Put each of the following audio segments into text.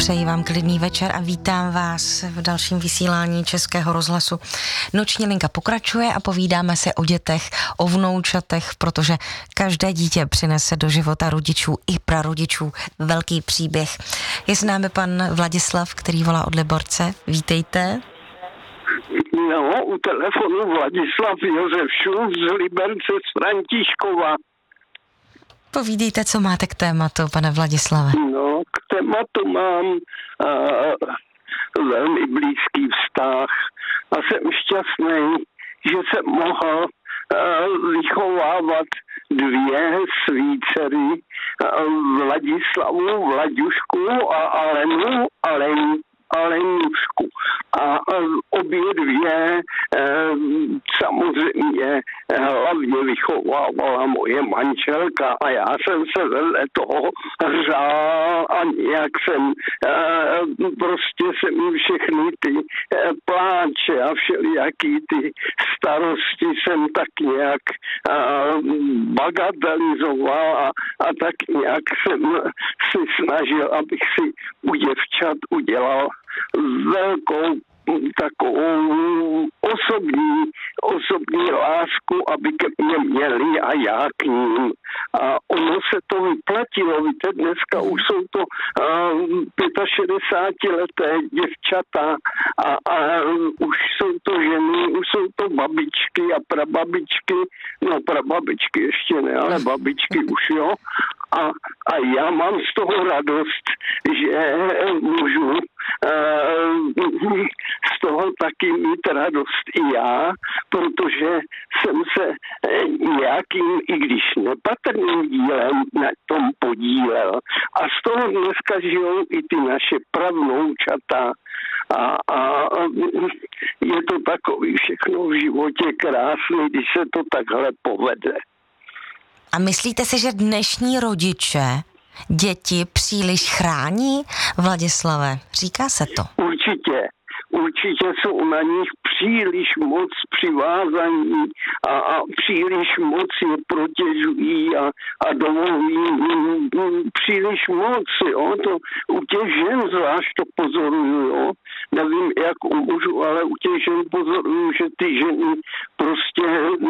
Přeji vám klidný večer a vítám vás v dalším vysílání Českého rozhlasu. Noční linka pokračuje a povídáme si o dětech, o vnoučatech, protože každé dítě přinese do života rodičů i prarodičů velký příběh. Je s námi pan Vladislav, který volá od Liborce. Vítejte. No, u telefonu Vladislav Josef Šulc z Liberce z Františkova. Povídejte, co máte k tématu, pane Vladislave. No, k tématu mám velmi blízký vztah a jsem šťastný, že jsem mohl vychovávat dvě svý dcery, Vladislavu, Vlaďušku a Alenušku. A obě dvě samozřejmě hlavně vychovávala moje manželka a já jsem se vedle toho řál a nějak jsem prostě jsem všechny ty pláče a všelijaký ty starosti jsem tak nějak bagatelizoval a tak nějak jsem si snažil, abych si u děvčat udělal velkou takovou osobní lásku, aby ke mně měli a já k ním. A ono se to vyplatilo. Víte, dneska už jsou to 65leté děvčata a už jsou to ženy, už jsou to babičky a prababičky. No prababičky ještě ne, ale babičky už jo. A já mám z toho radost, že můžu z toho taky mít radost i já, protože jsem se nějakým, i když nepatrným dílem na tom podílel. A z toho dneska žijou i ty naše pravnoučata. A je to takový všechno v životě krásný, když se to takhle povede. A myslíte si, že dnešní rodiče děti příliš chrání, Vladislave? Říká se to. Určitě jsou na nich příliš moc přivázaní a příliš moc je protěžují a dovolují příliš moc, jo. To u těch žen zvlášť to pozoruju, jo. Nevím, jak u mužů, ale u těch žen pozoruju, že ty ženy prostě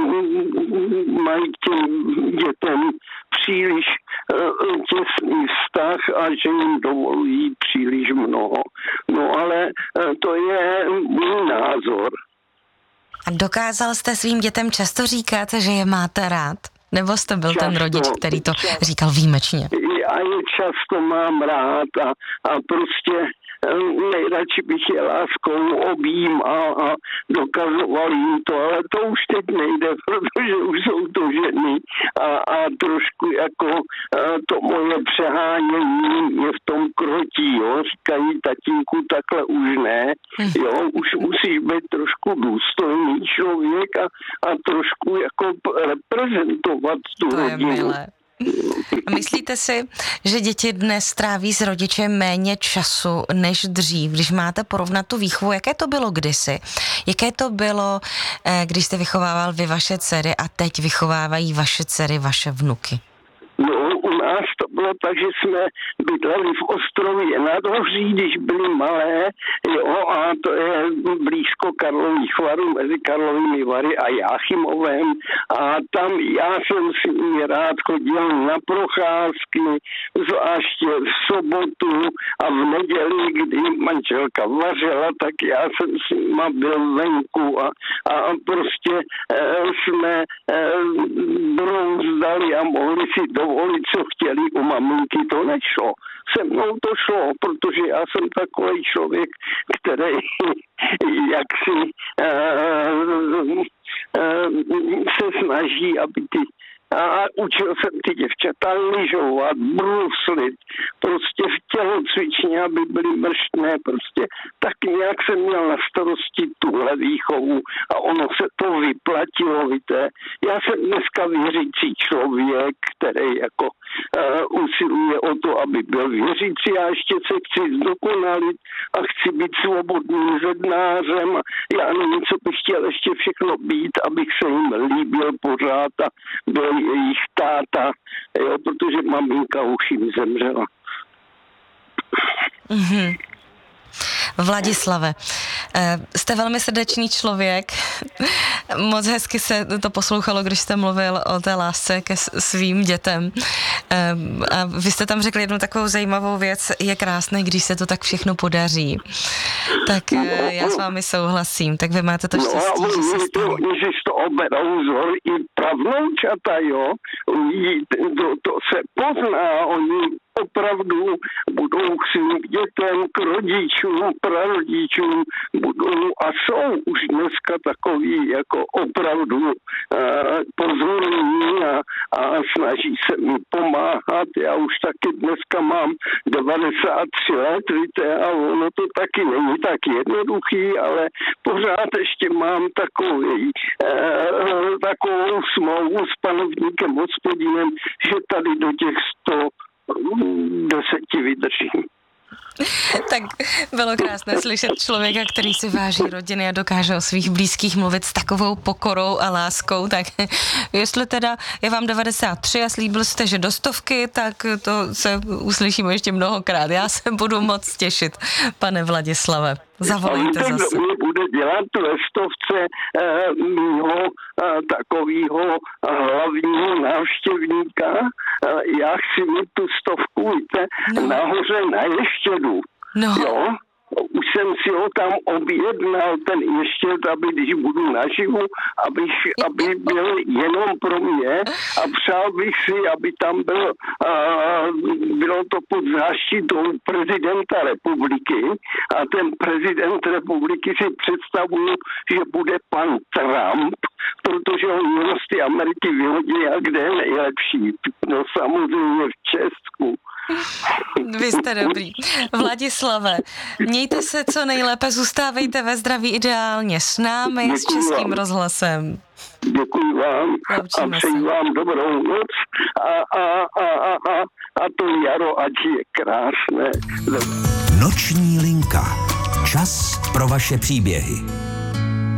mají k těm dětem příliš těsný vztah a že jim dovolují příliš mnoho. No ale to je můj názor. A dokázal jste svým dětem často říkat, že je máte rád? Nebo jste byl ten rodič, který to říkal výjimečně? Já je často mám rád a prostě nejradši bych je láskou objímal a dokazoval jim to, ale to už teď nejde, protože už jsou to ženy a trošku jako to moje přehánění je v tom krotí, jo, říkají tatínku, takhle už ne, jo, už musíš být trošku důstojný člověk a trošku jako reprezentovat tu rodinu. Milé. A myslíte si, že děti dnes tráví s rodičem méně času než dřív? Když máte porovnat tu výchovu, jaké to bylo kdysi? Jaké to bylo, když jste vychovával vy vaše dcery a teď vychovávají vaše dcery, vaše vnuky? No, u nás to bylo tak, že jsme bydleli v Ostrově nad Hoří, když byli malé, jo, a to je blízko Karlových Varů, mezi Karlovými Vary a Jáchymovem. A tam já jsem s nimi rád chodil na procházky, zvláště v sobotu a v neděli, kdy manželka vařila, tak já jsem s nima byl venku a prostě jsme brouzdali a mohli si dovolit, co chtěli u maminky, to nešlo. Se mnou to šlo, protože já jsem takový člověk, který jaksi se snaží, aby a učil jsem ty děvčata lyžovat, bruslit, prostě v tělocvičně, aby byly mrštné, prostě tak nějak jsem měl na starosti tuhle výchovu a ono se to vyplatilo, víte. Já jsem dneska věřící člověk, který jako usiluje o to, aby byl věřící a ještě se chci zdokonalit a chci být svobodným zednářem a já nevím, co bych chtěl ještě všechno být, abych se jim líbil pořád a byl jejich táta, jo, protože maminka už jim zemřela. Vladislave, jste velmi srdečný člověk, moc hezky se to poslouchalo, když jste mluvil o té lásce ke svým dětem a vy jste tam řekli jednu takovou zajímavou věc, je krásné, když se to tak všechno podaří. Tak já s vámi souhlasím, tak vy máte to štěstí, že se stalo. Můžeš to oberou vzor i pravnoučata, jo, to se pozná, oni opravdu budou k svým dětem, k rodičům, prarodičům, budou a jsou už dneska takový jako opravdu pozorní a snaží se mi pomáhat. Já už taky dneska mám 93 let, víte, a ono to taky není tak jednoduchý, ale pořád ještě mám takovou smlouvu s panovníkem Hospodinem, že tady do těch 110 vydržím. Tak bylo krásné slyšet člověka, který si váží rodiny a dokáže o svých blízkých mluvit s takovou pokorou a láskou, tak jestli teda je vám 93 a slíbil jste, že do 100, tak to se uslyšíme ještě mnohokrát. Já se budu moc těšit, pane Vladislave. Zavolejte zase. Kdo bude dělat ve 100 mýho takovýho hlavního návštěvníka. Já chci mít tu 100, víte, nahoře na Ještědu. Jo? Už jsem si ho tam objednal, ten Ještěd, aby když budu naživu, aby byl jenom pro mě a přál bych si, aby tam bylo to pod záštitou prezidenta republiky a ten prezident republiky si představuju, že bude pan Trump, protože on z té Ameriky vyhodí a kde je nejlepší. No samozřejmě v Česku. Vy jste dobrý. Vladislave, mějte se co nejlépe, zůstávejte ve zdraví ideálně s námi, děkuji s Českým rozhlasem. Děkuji vám a přeji vám dobrou noc a to jaro, ať je krásné. Noční linka. Čas pro vaše příběhy.